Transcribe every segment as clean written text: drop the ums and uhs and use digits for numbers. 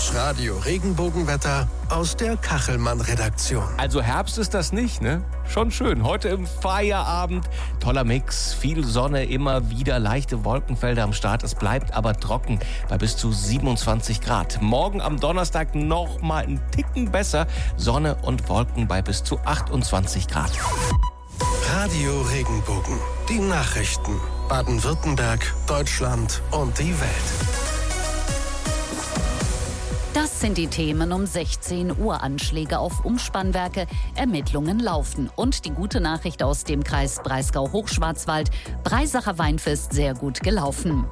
Das Radio-Regenbogenwetter aus der Kachelmann-Redaktion. Also Herbst ist das nicht, ne? Schon schön. Heute im Feierabend. Toller Mix, viel Sonne, immer wieder leichte Wolkenfelder am Start. Es bleibt aber trocken bei bis zu 27 Grad. Morgen am Donnerstag noch mal einen Ticken besser. Sonne und Wolken bei bis zu 28 Grad. Radio-Regenbogen. Die Nachrichten. Baden-Württemberg, Deutschland und die Welt. Das sind die Themen um 16 Uhr. Anschläge auf Umspannwerke, Ermittlungen laufen. Und die gute Nachricht aus dem Kreis Breisgau-Hochschwarzwald. Breisacher Weinfest sehr gut gelaufen.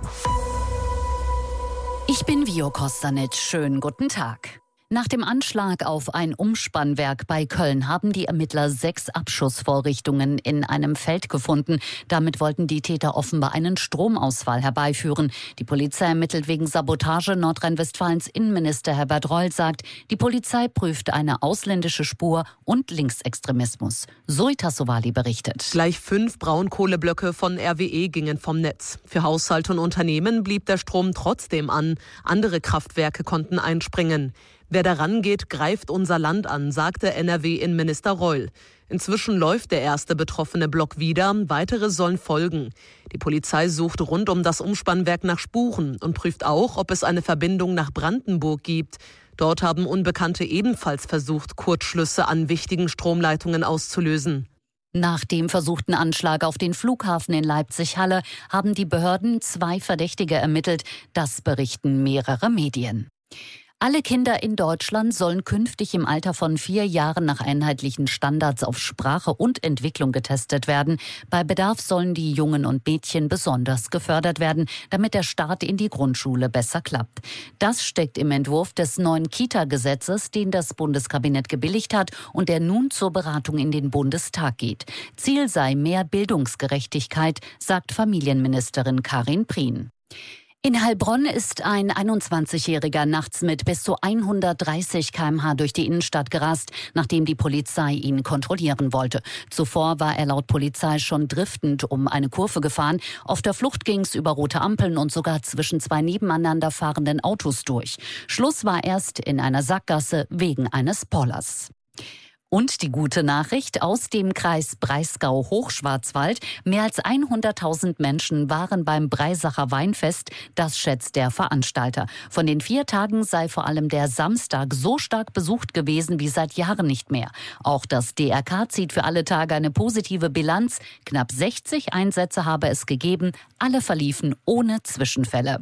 Ich bin Vio Kostanic. Schönen guten Tag. Nach dem Anschlag auf ein Umspannwerk bei Köln haben die Ermittler 6 Abschussvorrichtungen in einem Feld gefunden. Damit wollten die Täter offenbar einen Stromausfall herbeiführen. Die Polizei ermittelt wegen Sabotage. Nordrhein-Westfalens Innenminister Herbert Reul sagt, die Polizei prüft eine ausländische Spur und Linksextremismus. Zoe Tassovali berichtet. Gleich 5 Braunkohleblöcke von RWE gingen vom Netz. Für Haushalte und Unternehmen blieb der Strom trotzdem an. Andere Kraftwerke konnten einspringen. Wer daran geht, greift unser Land an, sagte NRW-Innenminister Reul. Inzwischen läuft der erste betroffene Block wieder, weitere sollen folgen. Die Polizei sucht rund um das Umspannwerk nach Spuren und prüft auch, ob es eine Verbindung nach Brandenburg gibt. Dort haben Unbekannte ebenfalls versucht, Kurzschlüsse an wichtigen Stromleitungen auszulösen. Nach dem versuchten Anschlag auf den Flughafen in Leipzig-Halle haben die Behörden 2 Verdächtige ermittelt. Das berichten mehrere Medien. Alle Kinder in Deutschland sollen künftig im Alter von 4 Jahren nach einheitlichen Standards auf Sprache und Entwicklung getestet werden. Bei Bedarf sollen die Jungen und Mädchen besonders gefördert werden, damit der Start in die Grundschule besser klappt. Das steckt im Entwurf des neuen Kita-Gesetzes, den das Bundeskabinett gebilligt hat und der nun zur Beratung in den Bundestag geht. Ziel sei mehr Bildungsgerechtigkeit, sagt Familienministerin Karin Prien. In Heilbronn ist ein 21-Jähriger nachts mit bis zu 130 km/h durch die Innenstadt gerast, nachdem die Polizei ihn kontrollieren wollte. Zuvor war er laut Polizei schon driftend um eine Kurve gefahren. Auf der Flucht ging es über rote Ampeln und sogar zwischen 2 nebeneinander fahrenden Autos durch. Schluss war erst in einer Sackgasse wegen eines Pollers. Und die gute Nachricht aus dem Kreis Breisgau-Hochschwarzwald. Mehr als 100.000 Menschen waren beim Breisacher Weinfest. Das schätzt der Veranstalter. Von den 4 Tagen sei vor allem der Samstag so stark besucht gewesen wie seit Jahren nicht mehr. Auch das DRK zieht für alle Tage eine positive Bilanz. Knapp 60 Einsätze habe es gegeben. Alle verliefen ohne Zwischenfälle.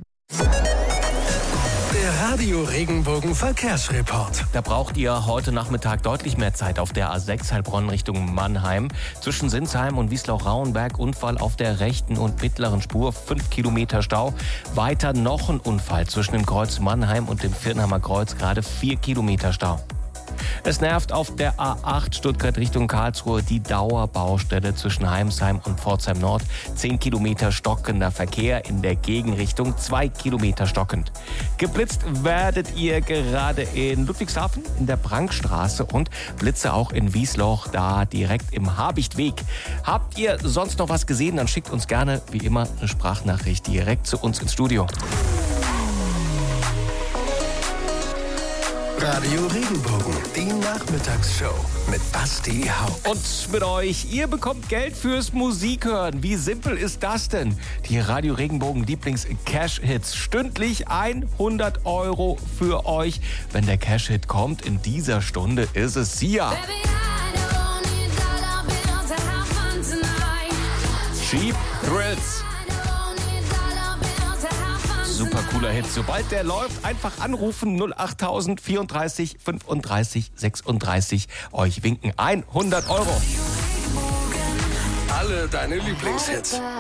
Der Radio-Regenbogen-Verkehrsreport. Da braucht ihr heute Nachmittag deutlich mehr Zeit auf der A6 Heilbronn Richtung Mannheim. Zwischen Sinsheim und Wiesloch-Rauenberg Unfall auf der rechten und mittleren Spur, 5 Kilometer Stau. Weiter noch ein Unfall zwischen dem Kreuz Mannheim und dem Viernheimer Kreuz, gerade 4 Kilometer Stau. Es nervt auf der A8 Stuttgart Richtung Karlsruhe die Dauerbaustelle zwischen Heimsheim und Pforzheim Nord. 10 Kilometer stockender Verkehr in der Gegenrichtung, 2 Kilometer stockend. Geblitzt werdet ihr gerade in Ludwigshafen in der Brankstraße und Blitze auch in Wiesloch, da direkt im Habichtweg. Habt ihr sonst noch was gesehen, dann schickt uns gerne wie immer eine Sprachnachricht direkt zu uns ins Studio. Radio Regenbogen, die Nachmittagsshow mit Basti Haupt. Und mit euch, ihr bekommt Geld fürs Musikhören. Wie simpel ist das denn? Die Radio Regenbogen Lieblings-Cash-Hits. Stündlich 100 € für euch. Wenn der Cash-Hit kommt, in dieser Stunde ist es Sia. Cheap Thrills. Super cooler Hit. Sobald der läuft, einfach anrufen 08000 34 35 36. Euch winken 100 €. Alle deine Lieblingshits.